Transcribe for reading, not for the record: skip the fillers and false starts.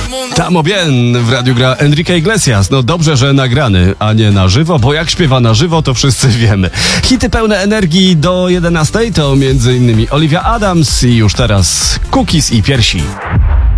Tamo bien, w radiu gra Enrique Iglesias. No dobrze, że nagrany, a nie na żywo, bo jak śpiewa na żywo, to wszyscy wiemy. Hity pełne energii do 11 to m.in. Olivia Adams i już teraz Cookies i Piersi.